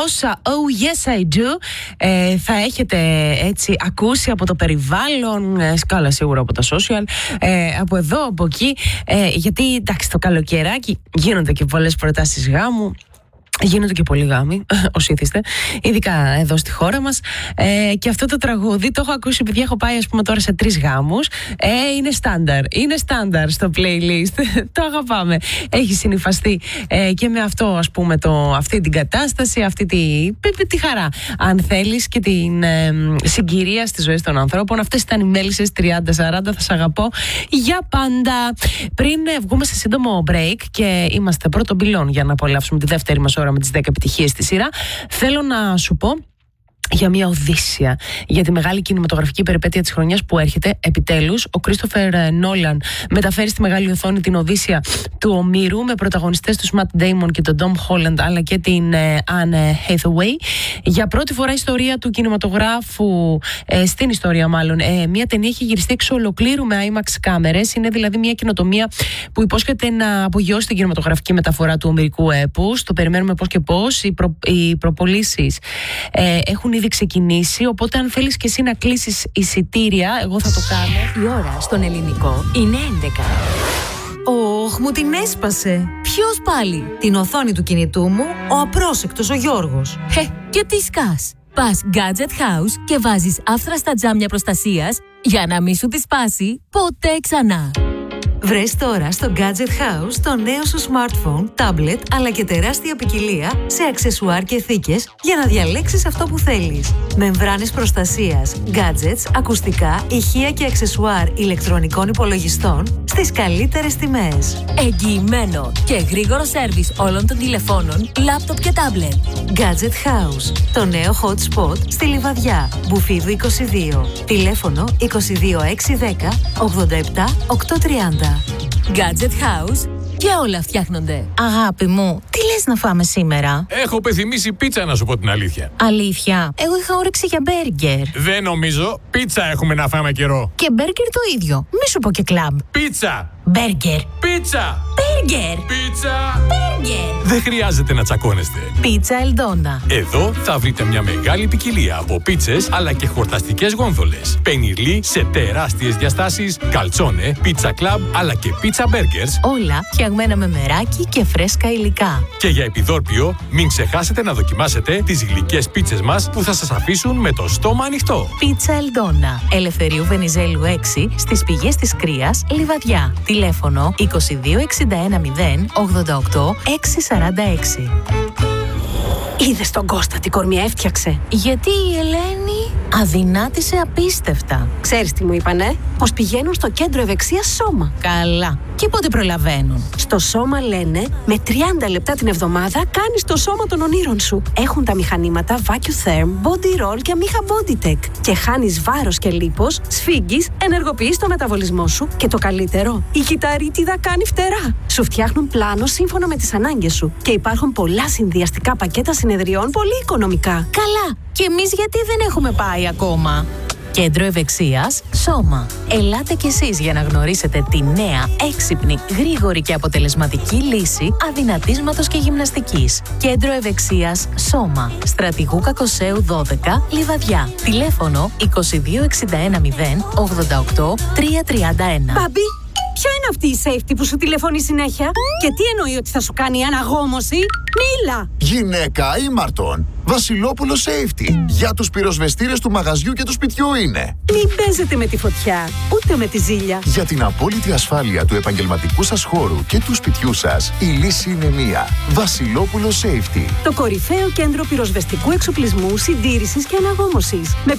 όσα Oh Yes I Do θα έχετε έτσι ακούσει από το περιβάλλον, σκάλα σίγουρα από τα social, από εδώ, από εκεί, γιατί εντάξει, το καλοκαιράκι γίνονται και πολλές προτάσεις γάμου. Γίνονται και πολλοί γάμοι, όσοι ήθιστε, ειδικά εδώ στη χώρα μας. Και αυτό το τραγούδι το έχω ακούσει, παιδιά, έχω πάει ας πούμε τώρα σε 3 γάμους. Είναι στάνταρ στο playlist. Το αγαπάμε. Έχει συνυφαστεί και με αυτό, ας πούμε, αυτή την κατάσταση, αυτή τη χαρά, αν θέλεις, και την συγκυρία στις ζωές των ανθρώπων. Αυτές ήταν οι μέλισσες 30-40, θα σ' αγαπώ για πάντα. Πριν βγούμε σε σύντομο break και είμαστε πρώτον πυλών για να απολαύσουμε τη δεύτερη μας ώρα με τις 10 επιτυχίες στη σειρά, θέλω να σου πω για μια οδύσσια, για τη μεγάλη κινηματογραφική περιπέτεια της χρονιάς που έρχεται. Επιτέλους, ο Κρίστοφερ Νόλαν μεταφέρει στη μεγάλη οθόνη την Οδύσσια του Ομήρου με πρωταγωνιστές τους Ματ Ντέιμον και τον Τόμ Χόλαντ, αλλά και την Άν Χέιθουέι. Για πρώτη φορά ιστορία του κινηματογράφου, στην ιστορία μάλλον, μια ταινία έχει γυριστεί εξ ολοκλήρου με IMAX κάμερες. Είναι δηλαδή μια καινοτομία που υπόσχεται να απογειώσει την κινηματογραφική μεταφορά του ομηρικού έπους. Το περιμένουμε πώς και πώς. Οι προπωλήσεις έχουν ήδη ξεκινήσει, οπότε αν θέλεις και εσύ να κλείσεις εισιτήρια, εγώ θα το κάνω. Η ώρα στον ελληνικό είναι 11. Ωχ, μου την έσπασε. Ποιος πάλι? Την οθόνη του κινητού μου, ο απρόσεκτος ο Γιώργος. Και τι σκάς? Πας Gadget House και βάζεις άφθραστα τζάμια προστασίας για να μην σου τη σπάσει ποτέ ξανά. Βρες τώρα στο Gadget House το νέο σου smartphone, tablet, αλλά και τεράστια ποικιλία σε αξεσουάρ και θήκες για να διαλέξεις αυτό που θέλεις. Μεμβράνες προστασίας, gadgets, ακουστικά, ηχεία και αξεσουάρ ηλεκτρονικών υπολογιστών στις καλύτερες τιμές. Εγγυημένο και γρήγορο σέρβις όλων των τηλεφώνων, λάπτοπ και τάμπλετ. Gadget House, το νέο hot spot στη Λιβαδιά, Μπουφίδου 22. Τηλέφωνο 22610 87 830. Gadget House, και όλα φτιάχνονται. Αγάπη μου, τι λες να φάμε σήμερα? Έχω πεθυμίσει πίτσα, να σου πω την αλήθεια. Αλήθεια? Εγώ είχα όρεξη για μπέργκερ. Δεν νομίζω. Πίτσα έχουμε να φάμε καιρό. Και μπέργκερ το ίδιο. Μη σου πω και κλαμπ. Πίτσα! Μπέργκερ. Πίτσα! Μπέργκερ. Πίτσα! Μπέργκερ. Δεν χρειάζεται να τσακώνεστε. Πίτσα Ελντόνα. Εδώ θα βρείτε μια μεγάλη ποικιλία από πίτσες αλλά και χορταστικές γόνδολες. Πενιρλί σε τεράστιες διαστάσεις, καλτσόνε, πίτσα κλαμπ αλλά και πίτσα μπέργκερς. Όλα φτιαγμένα με μεράκι και φρέσκα υλικά. Και για επιδόρπιο, μην ξεχάσετε να δοκιμάσετε τις γλυκές πίτσες μας που θα σας αφήσουν με το στόμα ανοιχτό. Πίτσα Ελντόνα. Ελευθερίου Βενιζέλου 6 στις πηγές της Κρίας, Λιβαδιά. Τηλέφωνο 2261 088 646. Είδες τον Κώστα τι κορμιά έφτιαξε? Γιατί η Ελένη αδυνάτησε απίστευτα. Ξέρεις τι μου είπανε? Πως πηγαίνουν στο κέντρο ευεξίας Σώμα. Καλά. Και πότε προλαβαίνουν? Στο Σώμα λένε με 30 λεπτά την εβδομάδα κάνεις το σώμα των ονείρων σου. Έχουν τα μηχανήματα VacuTherm, Body Roll και Amiha BodyTech. Και χάνεις βάρος και λίπος, σφίγγεις, ενεργοποιείς το μεταβολισμό σου και το καλύτερο, η κυταρίτιδα κάνει φτερά. Σου φτιάχνουν πλάνο σύμφωνα με τις ανάγκες σου. Και υπάρχουν πολλά συνδυαστικά πακέτα συνεδριών πολύ οικονομικά. Καλά. Και εμείς γιατί δεν έχουμε πάει ακόμα? Κέντρο Ευεξίας Σώμα. Ελάτε κι εσείς για να γνωρίσετε τη νέα, έξυπνη, γρήγορη και αποτελεσματική λύση αδυνατίσματος και γυμναστικής. Κέντρο Ευεξίας Σώμα. Στρατηγού Κακοσέου 12, Λιβαδιά. Τηλέφωνο 2261 088 331. Μπαμπή, ποια είναι αυτή η safety που σου τηλεφωνεί συνέχεια? Και τι εννοεί ότι θα σου κάνει αναγόμωση? Μίλα! Γυναίκα ήμαρτον. Βασιλόπουλο Safety. Για τους πυροσβεστήρες του μαγαζιού και του σπιτιού είναι. Μην παίζετε με τη φωτιά, ούτε με τη ζήλια. Για την απόλυτη ασφάλεια του επαγγελματικού σας χώρου και του σπιτιού σας, η λύση είναι μία. Βασιλόπουλο Safety. Το κορυφαίο κέντρο πυροσβεστικού εξοπλισμού, συντήρησης και αναγόμωσης. Με